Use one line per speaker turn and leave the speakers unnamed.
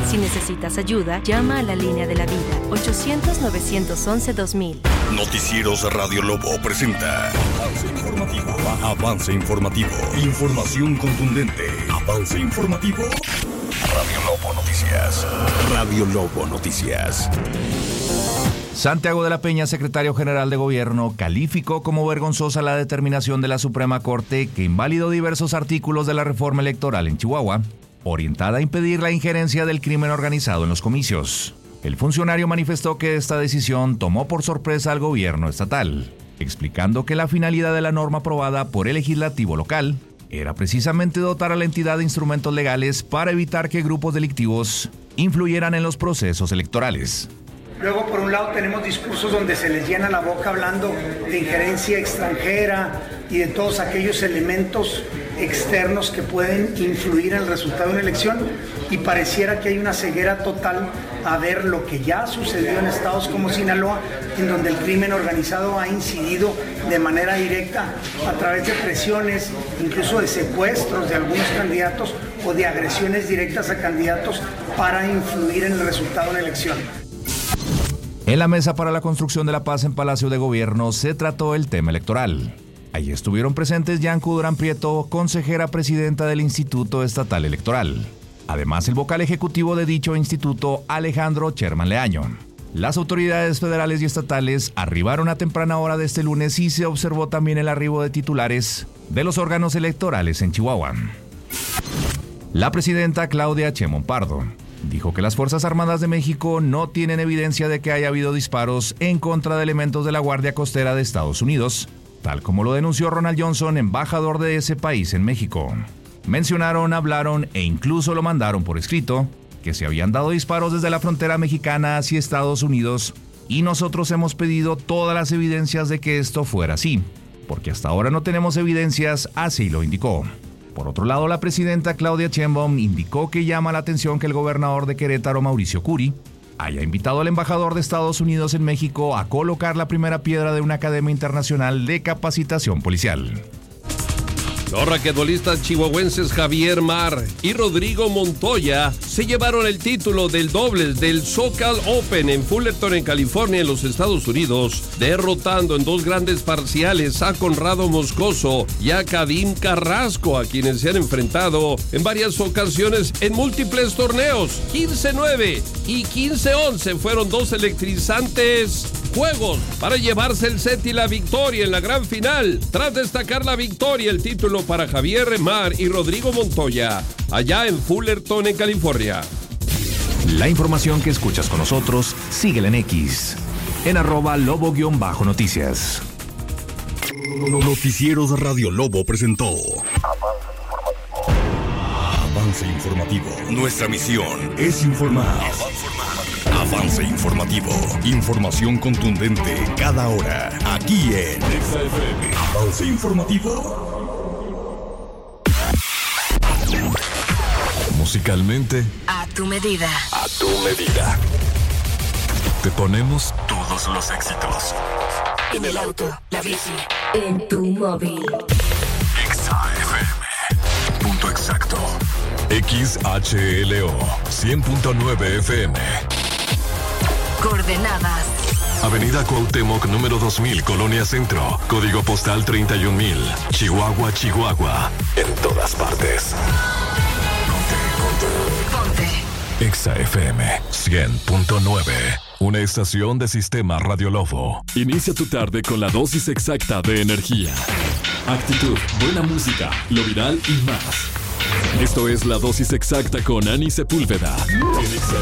Si necesitas ayuda, llama a la línea de la vida, 800-911-2000.
Noticieros Radio Lobo presenta Avance Informativo. Avance Informativo. Información contundente. Avance Informativo. Radio Lobo Noticias. Radio Lobo Noticias.
Santiago de la Peña, secretario general de Gobierno, calificó como vergonzosa la determinación de la Suprema Corte que invalidó diversos artículos de la reforma electoral en Chihuahua, orientada a impedir la injerencia del crimen organizado en los comicios. El funcionario manifestó que esta decisión tomó por sorpresa al gobierno estatal, explicando que la finalidad de la norma aprobada por el legislativo local era precisamente dotar a la entidad de instrumentos legales para evitar que grupos delictivos influyeran en los procesos electorales.
Luego, por un lado, tenemos discursos donde se les llena la boca hablando de injerencia extranjera y de todos aquellos elementos externos que pueden influir en el resultado de una elección, y pareciera que hay una ceguera total a ver lo que ya sucedió en estados como Sinaloa, en donde el crimen organizado ha incidido de manera directa a través de presiones, incluso de secuestros de algunos candidatos o de agresiones directas a candidatos para influir en el resultado de la elección.
En la Mesa para la Construcción de la Paz en Palacio de Gobierno se trató el tema electoral. Allí estuvieron presentes Yanku Durán Prieto, consejera presidenta del Instituto Estatal Electoral. Además, el vocal ejecutivo de dicho instituto, Alejandro Sherman Leaño. Las autoridades federales y estatales arribaron a temprana hora de este lunes y se observó también el arribo de titulares de los órganos electorales en Chihuahua. La presidenta Claudia Sheinbaum Pardo dijo que las Fuerzas Armadas de México no tienen evidencia de que haya habido disparos en contra de elementos de la Guardia Costera de Estados Unidos, tal como lo denunció Ronald Johnson, embajador de ese país en México. Mencionaron, hablaron e incluso lo mandaron por escrito que se habían dado disparos desde la frontera mexicana hacia Estados Unidos, y nosotros hemos pedido todas las evidencias de que esto fuera así, porque hasta ahora no tenemos evidencias, así lo indicó. Por otro lado, la presidenta Claudia Sheinbaum indicó que llama la atención que el gobernador de Querétaro, Mauricio Curi, haya invitado al embajador de Estados Unidos en México a colocar la primera piedra de una academia internacional de capacitación policial.
Los raquetbolistas chihuahuenses Javier Mar y Rodrigo Montoya se llevaron el título del dobles del SoCal Open en Fullerton, en California, en los Estados Unidos, derrotando en dos grandes parciales a Conrado Moscoso y a Kadim Carrasco, a quienes se han enfrentado en varias ocasiones en múltiples torneos. 15-9 y 15-11 fueron dos electrizantes juegos para llevarse el set y la victoria en la gran final. Tras destacar la victoria, el título para Javier Mar y Rodrigo Montoya, allá en Fullerton, en California.
La información que escuchas con nosotros, síguela en X, en @lobo_noticias.
Noticieros Radio Lobo presentó Avance Informativo. Nuestra misión es informar. Avance Informativo. Información contundente cada hora. Aquí en XFM. Avance Informativo. Musicalmente,
A tu medida.
a tu medida.
Te ponemos todos los éxitos.
En el auto, la bici, en tu móvil.
XFM. Punto exacto. XHLO 100.9 FM.
Coordenadas.
Avenida Cuauhtémoc, número 2000, Colonia Centro. Código postal 31000. Chihuahua, Chihuahua. En todas partes.
Ponte.
XFM 100.9. Una estación de Sistema Radio Lobo. Inicia tu tarde con la dosis exacta de energía, actitud, buena música, lo viral y más. Esto es la dosis exacta con Ani Sepúlveda.